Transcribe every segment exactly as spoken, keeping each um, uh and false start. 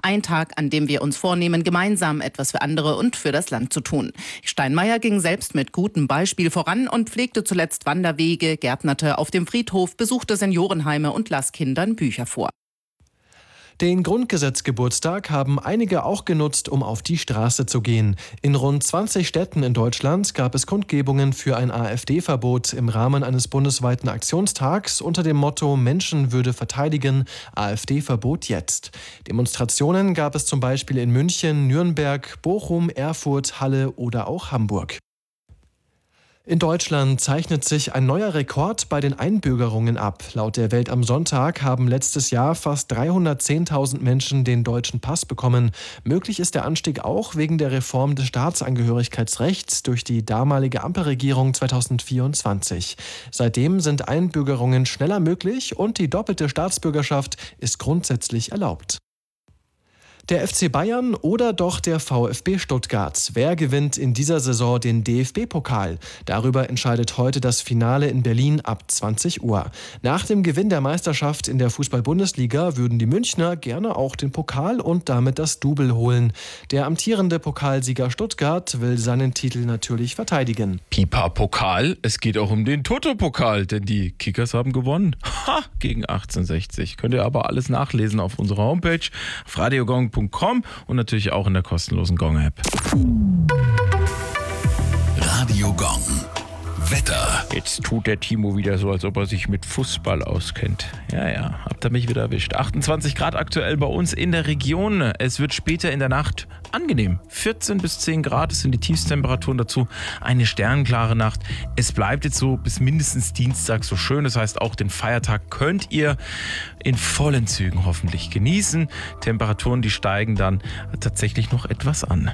Ein Tag, an dem wir uns vornehmen, gemeinsam etwas für andere und für das Land zu tun. Steinmeier ging selbst mit gutem Beispiel voran und pflegte zuletzt Wanderwege, gärtnerte auf dem Friedhof, besuchte Seniorenheime und las Kindern Bücher vor. Den Grundgesetzgeburtstag haben einige auch genutzt, um auf die Straße zu gehen. In rund zwanzig Städten in Deutschland gab es Kundgebungen für ein AfD-Verbot im Rahmen eines bundesweiten Aktionstags unter dem Motto Menschenwürde verteidigen, AfD-Verbot jetzt. Demonstrationen gab es zum Beispiel in München, Nürnberg, Bochum, Erfurt, Halle oder auch Hamburg. In Deutschland zeichnet sich ein neuer Rekord bei den Einbürgerungen ab. Laut der Welt am Sonntag haben letztes Jahr fast dreihundertzehntausend Menschen den deutschen Pass bekommen. Möglich ist der Anstieg auch wegen der Reform des Staatsangehörigkeitsrechts durch die damalige Ampelregierung zweitausendvierundzwanzig. Seitdem sind Einbürgerungen schneller möglich und die doppelte Staatsbürgerschaft ist grundsätzlich erlaubt. Der F C Bayern oder doch der VfB Stuttgart? Wer gewinnt in dieser Saison den D F B-Pokal? Darüber entscheidet heute das Finale in Berlin ab zwanzig Uhr. Nach dem Gewinn der Meisterschaft in der Fußball-Bundesliga würden die Münchner gerne auch den Pokal und damit das Double holen. Der amtierende Pokalsieger Stuttgart will seinen Titel natürlich verteidigen. Pipa Pokal, es geht auch um den Toto-Pokal, denn die Kickers haben gewonnen. Ha, gegen achtzehnhundertsechzig. Könnt ihr aber alles nachlesen auf unserer Homepage, auf radiogong punkt com und natürlich auch in der kostenlosen Gong-App. Radio Gong. Wetter. Jetzt tut der Timo wieder so, als ob er sich mit Fußball auskennt. Ja, ja, habt ihr mich wieder erwischt. achtundzwanzig Grad aktuell bei uns in der Region. Es wird später in der Nacht angenehm. vierzehn bis zehn Grad, das sind die Tiefstemperaturen dazu. Eine sternenklare Nacht. Es bleibt jetzt so bis mindestens Dienstag so schön. Das heißt, auch den Feiertag könnt ihr in vollen Zügen hoffentlich genießen. Temperaturen, die steigen dann tatsächlich noch etwas an.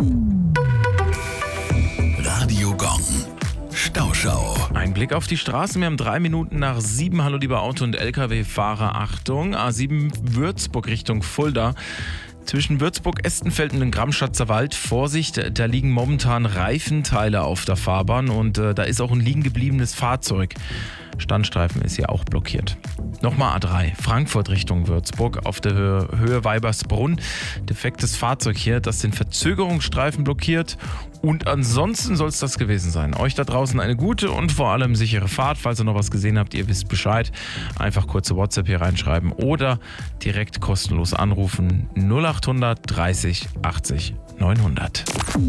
Radio Gong. Stauschau. Ein Blick auf die Straßen. Wir haben drei Minuten nach sieben. Hallo liebe Auto- und L K W-Fahrer. Achtung, A sieben Würzburg Richtung Fulda. Zwischen Würzburg-Estenfeld und dem Gramschatzer Wald, Vorsicht, da liegen momentan Reifenteile auf der Fahrbahn und äh, da ist auch ein liegen gebliebenes Fahrzeug. Standstreifen ist hier auch blockiert. Nochmal A drei, Frankfurt Richtung Würzburg auf der Höhe, Höhe Weibersbrunn. Defektes Fahrzeug hier, das den Verzögerungsstreifen blockiert. Und ansonsten soll es das gewesen sein. Euch da draußen eine gute und vor allem sichere Fahrt. Falls ihr noch was gesehen habt, ihr wisst Bescheid. Einfach kurze WhatsApp hier reinschreiben oder direkt kostenlos anrufen. null acht hundert dreißig achtzig neunhundert.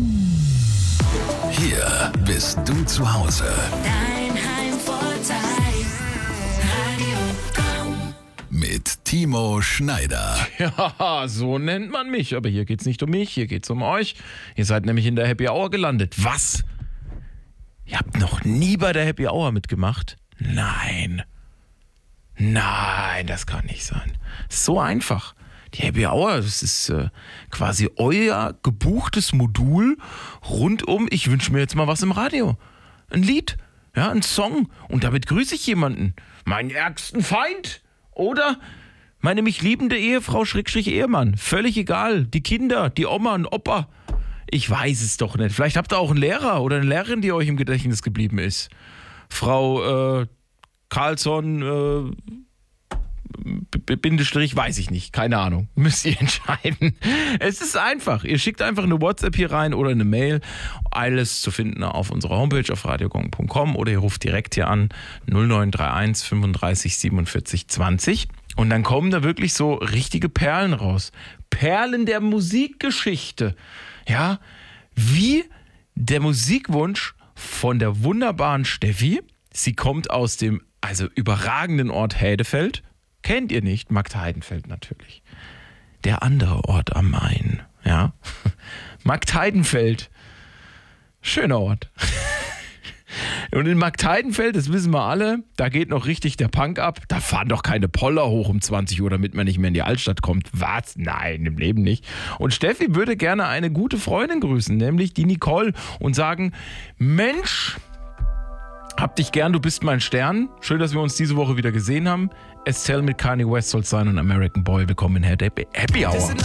Hier bist du zu Hause. Dein Heimvorteil. Radio Gong. Mit Timo Schneider. Ja, so nennt man mich. Aber hier geht's nicht um mich, hier geht's um euch. Ihr seid nämlich in der Happy Hour gelandet. Was? Ihr habt noch nie bei der Happy Hour mitgemacht? Nein. Nein, das kann nicht sein. So einfach. Die Happy Hour, das ist äh, quasi euer gebuchtes Modul rund um, ich wünsche mir jetzt mal was im Radio. Ein Lied, ja, ein Song. Und damit grüße ich jemanden. Meinen ärgsten Feind. Oder meine mich liebende Ehefrau, Schrägstrich Ehemann. Völlig egal. Die Kinder, die Oma und Opa. Ich weiß es doch nicht. Vielleicht habt ihr auch einen Lehrer oder eine Lehrerin, die euch im Gedächtnis geblieben ist. Frau äh, Carlsson, äh, Bindestrich, weiß ich nicht, keine Ahnung, müsst ihr entscheiden. Es ist einfach, ihr schickt einfach eine WhatsApp hier rein oder eine Mail, alles zu finden auf unserer Homepage auf radiogong punkt com oder ihr ruft direkt hier an null neun drei eins fünfunddreißig siebenundvierzig zwanzig und dann kommen da wirklich so richtige Perlen raus. Perlen der Musikgeschichte, ja, wie der Musikwunsch von der wunderbaren Steffi. Sie kommt aus dem also überragenden Ort Hädefeld. Kennt ihr nicht? Marktheidenfeld natürlich. Der andere Ort am Main. Ja? Marktheidenfeld. Schöner Ort. Und in Marktheidenfeld, das wissen wir alle, da geht noch richtig der Punk ab. Da fahren doch keine Poller hoch um zwanzig Uhr, damit man nicht mehr in die Altstadt kommt. Was? Nein, im Leben nicht. Und Steffi würde gerne eine gute Freundin grüßen, nämlich die Nicole, und sagen, Mensch, hab dich gern, du bist mein Stern. Schön, dass wir uns diese Woche wieder gesehen haben. Estelle mit Kanye West soll sein und American Boy. Willkommen in Happy Hour.